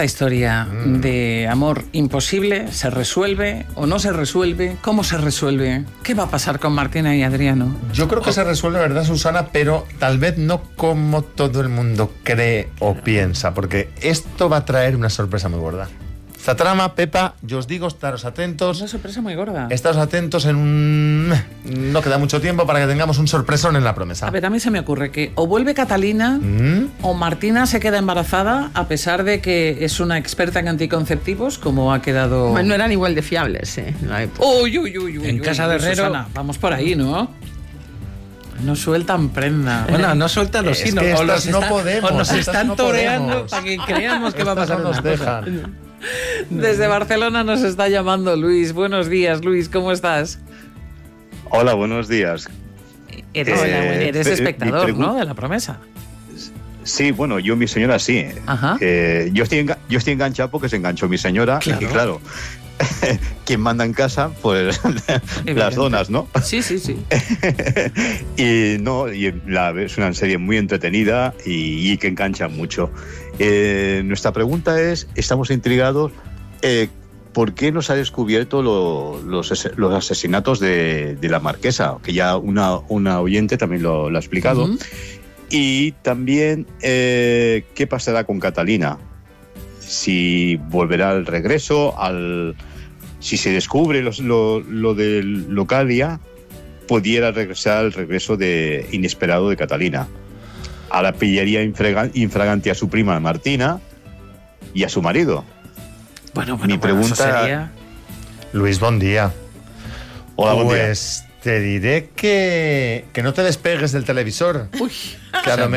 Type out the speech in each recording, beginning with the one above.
esta historia de amor imposible? ¿Se resuelve o no se resuelve? ¿Cómo se resuelve? ¿Qué va a pasar con Martina y Adriano? Yo creo que se resuelve, ¿verdad, Susana? Pero tal vez no como todo el mundo cree o piensa, porque esto va a traer una sorpresa muy gorda. Esta trama, Pepa, yo os digo, estaros atentos. Una sorpresa muy gorda. Estaros atentos en un... No queda mucho tiempo para que tengamos un sorpresón en La Promesa. A ver, a mí se me ocurre que o vuelve Catalina o Martina se queda embarazada a pesar de que es una experta en anticonceptivos, como ha quedado... Bueno, no eran igual de fiables, en la época. Uy, En casa de Herrero... Susana, vamos por ahí, ¿no? No sueltan prenda. Bueno, no sueltan los hilos. que estas no podemos, o nos estas están no toreando podemos. para que creamos que va a Estas pasar no nos una cosa. dejan. Desde Barcelona nos está llamando Luis. Buenos días, Luis, ¿cómo estás? Hola, buenos días. Eres espectador, mi ¿no? De La Promesa. Sí, bueno, yo mi señora sí. Ajá. Yo estoy enganchado porque se enganchó mi señora. Claro. Y claro, quien manda en casa, pues las donas, ¿no? Sí, sí, sí. Y es una serie muy entretenida y que engancha mucho. Nuestra pregunta es, estamos intrigados, ¿por qué no se ha descubierto los asesinatos de la marquesa? Que ya una oyente también lo ha explicado. Uh-huh. Y también, ¿qué pasará con Catalina? Si volverá al regreso, si se descubre lo del Localia, pudiera regresar al regreso inesperado de Catalina. Ahora pillaría infragante a su prima Martina y a su marido. Bueno, Mi pregunta... eso sería... Luis, buen día. Hola, buen día. Pues te diré que no te despegues del televisor. Uy, Que a lo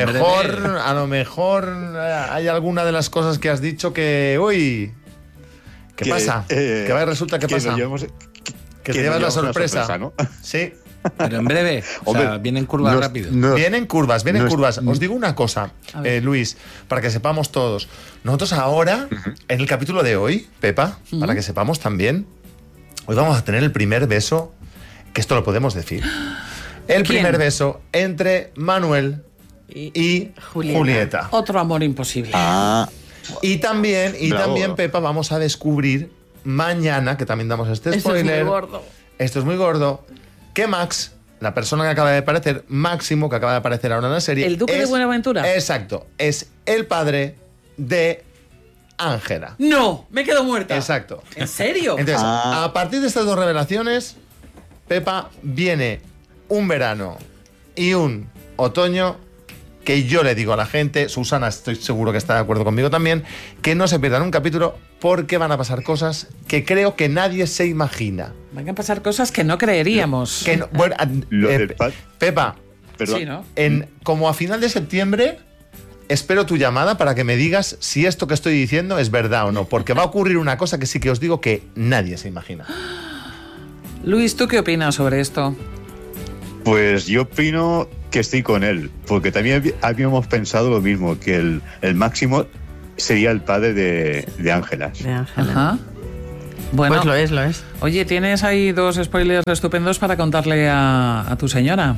mejor hay alguna de las cosas que has dicho que... Uy, ¿qué pasa? Que resulta que pasa. Que te llevas la sorpresa. ¿No? Sí. Pero en breve, Hombre, vienen curvas rápido. Vienen curvas. no Os digo una cosa, Luis, para que sepamos todos. Nosotros ahora, en el capítulo de hoy, Pepa, para que sepamos también, hoy vamos a tener el primer beso, que esto lo podemos decir. El primer beso entre Manuel y Julieta. otro amor imposible. Y también, Bravo. Pepa, vamos a descubrir mañana, que también damos este spoiler. Eso es muy gordo. Esto es muy gordo. Que Max, la persona que acaba de aparecer, Máximo, que acaba de aparecer ahora en la serie... ¿El Duque de Buenaventura? Exacto. Es el padre de Ángela. ¡No! ¡Me quedo muerta! Exacto. ¿En serio? Entonces, a partir de estas dos revelaciones, Pepa, viene un verano y un otoño que yo le digo a la gente, Susana estoy seguro que está de acuerdo conmigo también, que no se pierdan un capítulo porque van a pasar cosas que creo que nadie se imagina. Van a pasar cosas que no creeríamos. Que no- bueno, Pepa, Perdón. Sí, ¿no? como a final de septiembre, espero tu llamada para que me digas si esto que estoy diciendo es verdad o no, porque va a ocurrir una cosa que sí que os digo que nadie se imagina. Luis, ¿tú qué opinas sobre esto? Pues yo opino que estoy con él, porque también habíamos pensado lo mismo, que el Máximo sería el padre de Ángelas. De Ángela. Ajá. Bueno, Pues lo es. oye, tienes ahí dos spoilers estupendos para contarle a tu señora.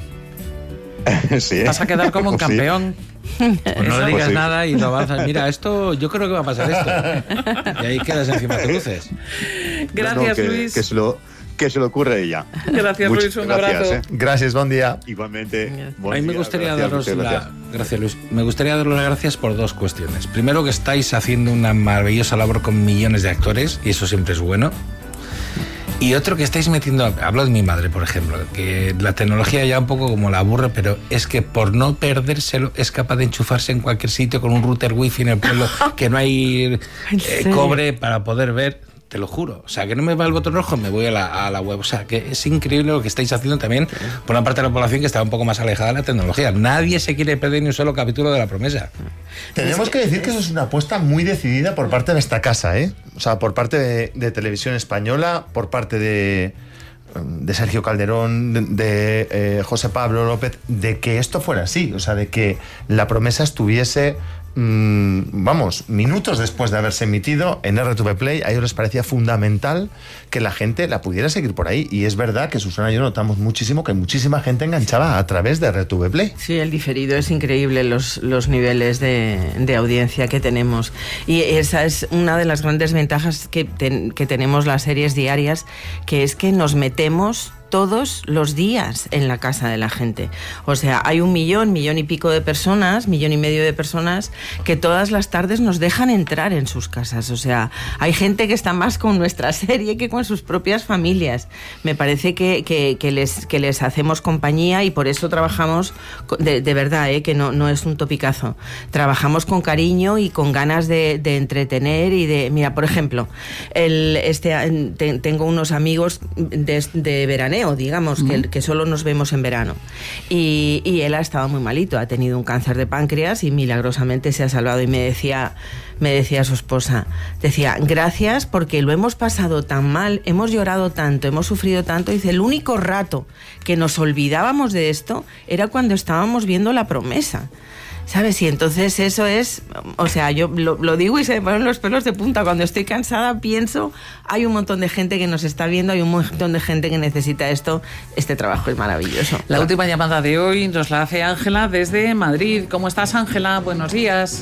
Sí. Vas a quedar como un Pues sí. campeón. Pues no le digas sí. nada y lo avanzas. Mira, esto, yo creo que va a pasar esto. Y ahí quedas encima de luces. Gracias, No, Luis. Que se le ocurre a ella. Gracias, Muchas Luis. Un gracias, abrazo. Gracias, buen día. Igualmente. A mí me gustaría daros gracias, Luis. Me gustaría daros las gracias por dos cuestiones. Primero, que estáis haciendo una maravillosa labor con millones de actores, y eso siempre es bueno. Y otro, que estáis metiendo, hablo de mi madre, por ejemplo, que la tecnología ya un poco como la aburre, pero es que por no perdérselo es capaz de enchufarse en cualquier sitio con un router wifi en el pueblo, que no hay cobre para poder ver. Te lo juro. O sea, que no me va el botón rojo, me voy a la web. O sea, que es increíble lo que estáis haciendo también por una parte de la población que está un poco más alejada de la tecnología. Nadie se quiere perder ni un solo capítulo de La Promesa. Tenemos que decir que eso es una apuesta muy decidida por parte de esta casa, ¿eh? O sea, por parte de Televisión Española, por parte de Sergio Calderón, de José Pablo López, de que esto fuera así. O sea, de que La Promesa estuviese minutos después de haberse emitido en RTV Play, a ellos les parecía fundamental que la gente la pudiera seguir por ahí. Y es verdad que Susana y yo notamos muchísimo que muchísima gente enganchaba a través de RTV Play. Sí, el diferido es increíble, los niveles de audiencia que tenemos. Y esa es una de las grandes ventajas que tenemos las series diarias, que es que nos metemos todos los días en la casa de la gente. O sea, hay 1 millón y pico de personas, 1,5 millones de personas, que todas las tardes nos dejan entrar en sus casas. O sea, hay gente que está más con nuestra serie que con sus propias familias. Me parece que les hacemos compañía, y por eso trabajamos, de verdad, que no es un topicazo. Trabajamos con cariño y con ganas de entretener y de... Mira, por ejemplo, tengo unos amigos de veraneo, digamos, que solo nos vemos en verano. Y él ha estado muy malito, ha tenido un cáncer de páncreas y milagrosamente se ha salvado. Y me decía su esposa, gracias porque lo hemos pasado tan mal, hemos llorado tanto, hemos sufrido tanto. Dice, el único rato que nos olvidábamos de esto era cuando estábamos viendo La Promesa. ¿Sabes? Y entonces eso es... O sea, yo lo digo y se me ponen los pelos de punta. Cuando estoy cansada pienso, hay un montón de gente que nos está viendo, hay un montón de gente que necesita esto. Este trabajo es maravilloso. La última llamada de hoy nos la hace Ángela desde Madrid. ¿Cómo estás, Ángela? Buenos días.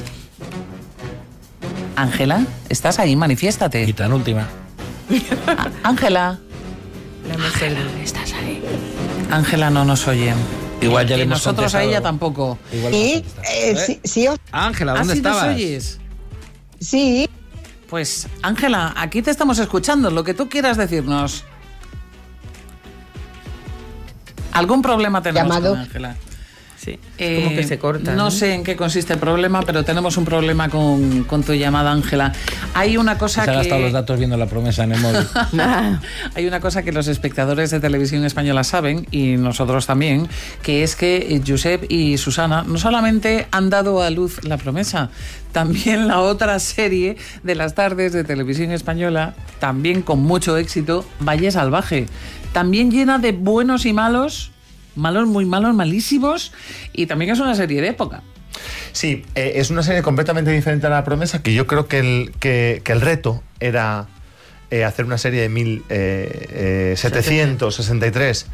Ángela, ¿estás ahí? Manifiéstate. Y tan última. Ángela. ¿Estás ahí? Ángela no nos oye. Igual ya le y hemos nosotros contestado. a ella tampoco. Sí, sí. Ángela, ¿dónde ¿Sí estabas? nos oyes? Sí. Pues, Ángela, aquí te estamos escuchando, lo que tú quieras decirnos. ¿Algún problema tenemos Llamado. con Ángela? Sí, como que se corta. No sé en qué consiste el problema, pero tenemos un problema con tu llamada, Ángela. Hay una cosa Se han gastado que... los datos viendo La Promesa en el móvil. Hay una cosa que los espectadores de televisión española saben, y nosotros también, que es que Josep y Susana no solamente han dado a luz La Promesa, también la otra serie de las tardes de televisión española, también con mucho éxito, Valle Salvaje, también llena de buenos y malos, muy malos, malísimos, y también es una serie de época. Sí, es una serie completamente diferente a La Promesa, que yo creo que el reto era hacer una serie de 1763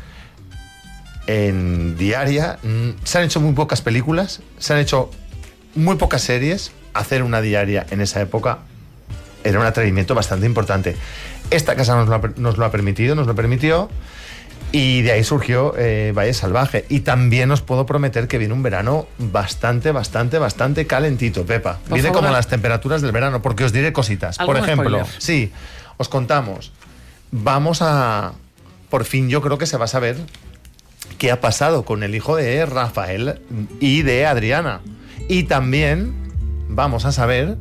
en diaria. Se han hecho muy pocas películas, se han hecho muy pocas series. Hacer una diaria en esa época era un atrevimiento bastante importante. Esta casa nos lo permitió. Y de ahí surgió Valle Salvaje. Y también os puedo prometer que viene un verano bastante calentito, Pepa. Viene como las temperaturas del verano, porque os diré cositas. Por ejemplo, spoiler? Sí, os contamos. Por fin yo creo que se va a saber qué ha pasado con el hijo de Rafael y de Adriana. Y también vamos a saber,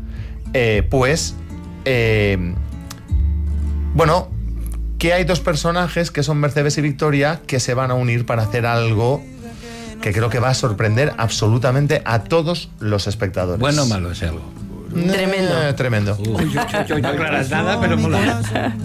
que hay 2 personajes que son Mercedes y Victoria que se van a unir para hacer algo que creo que va a sorprender absolutamente a todos los espectadores. Bueno o malo ese algo. Tremendo. Tremendo. No aclaras nada, pero mola.